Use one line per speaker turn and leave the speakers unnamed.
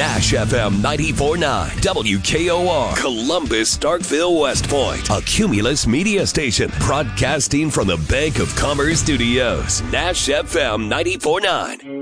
Nash FM 94.9, WKOR, Columbus, Starkville, West Point, a Cumulus media station broadcasting from the Bank of Commerce Studios. Nash FM 94.9.